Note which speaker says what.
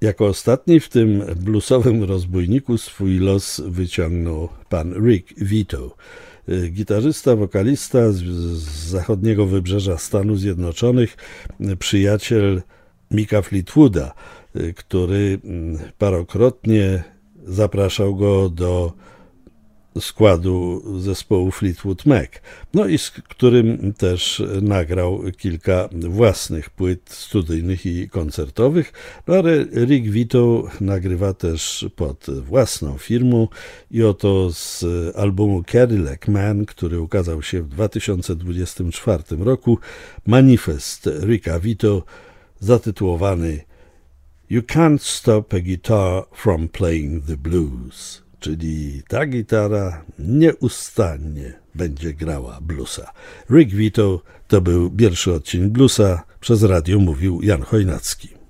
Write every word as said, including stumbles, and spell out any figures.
Speaker 1: Jako ostatni w tym bluesowym rozbójniku swój los wyciągnął pan Rick Vito, gitarzysta, wokalista z, z zachodniego wybrzeża Stanów Zjednoczonych, przyjaciel Micka Fleetwooda, który parokrotnie zapraszał go do składu zespołu Fleetwood Mac, no i z którym też nagrał kilka własnych płyt studyjnych i koncertowych, no ale Rick Vito nagrywa też pod własną firmą i oto z albumu Cadillac Man, który ukazał się w dwa tysiące dwudziestym czwartym roku, manifest Ricka Vito zatytułowany You Can't Stop a Guitar from Playing the Blues, czyli ta gitara nieustannie będzie grała bluesa. Rick Vito to był pierwszy odcinek bluesa, przez radio mówił Jan Chojnacki.